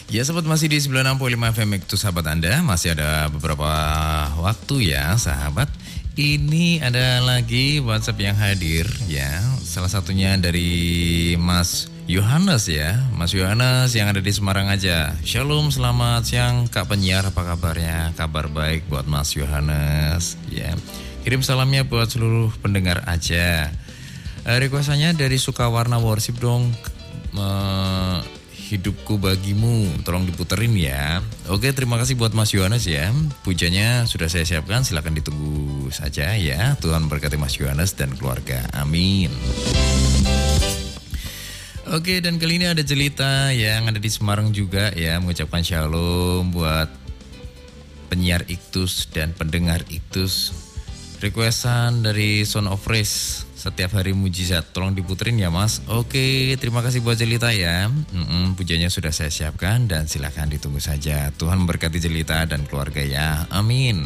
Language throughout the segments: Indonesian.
Ya sahabat, masih di 96.5 FM itu sahabat Anda. Masih ada beberapa waktu ya sahabat. Ini ada lagi WhatsApp yang hadir ya. Salah satunya dari Mas Yohanes ya. Mas Yohanes yang ada di Semarang aja. Shalom, selamat siang Kak Penyiar, apa kabarnya? Kabar baik buat Mas Yohanes ya. Kirim salamnya buat seluruh pendengar aja. Requestannya dari Sukawarna Worship dong. Hidupku bagimu, tolong diputerin ya. Oke, terima kasih buat Mas Yohanes ya. Pujanya sudah saya siapkan, silakan ditunggu saja ya. Tuhan berkati Mas Yohanes dan keluarga, amin. Oke, dan kali ini ada Jelita yang ada di Semarang juga ya, mengucapkan shalom buat penyiar Iktus dan pendengar Iktus. Requestan dari Son of Race, setiap hari mujizat, tolong diputerin ya Mas. Oke, terima kasih buat Jelita ya. Pujanya sudah saya siapkan dan silakan ditunggu saja. Tuhan memberkati Jelita dan keluarga ya, amin.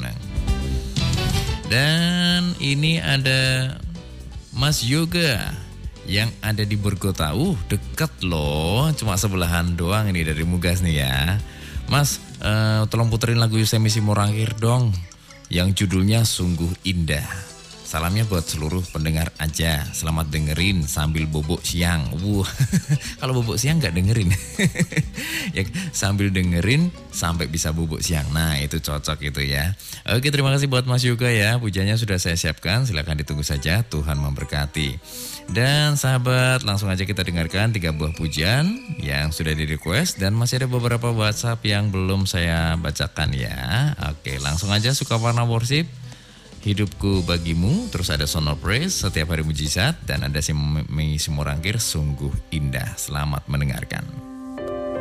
Dan ini ada Mas Yoga yang ada di Bergota. Deket loh, cuma sebelahan doang ini dari Mugas nih ya. Mas, tolong puterin lagu Yusemi Simorangkir dong, yang judulnya Sungguh Indah. Salamnya buat seluruh pendengar aja. Selamat dengerin sambil bobok siang. Kalau bobok siang gak dengerin. Ya, sambil dengerin sampai bisa bobok siang. Nah, itu cocok itu ya. Oke, terima kasih buat Mas Yoga ya. Pujanya sudah saya siapkan. Silakan ditunggu saja. Tuhan memberkati. Dan sahabat, langsung aja kita dengarkan 3 buah pujian yang sudah di request. Dan masih ada beberapa WhatsApp yang belum saya bacakan ya. Oke, langsung aja Sukawarna Worship, Hidupku Bagimu, terus ada Son of Praise, Setiap Hari Mujizat, dan ada Simorangkir, Sungguh Indah. Selamat mendengarkan.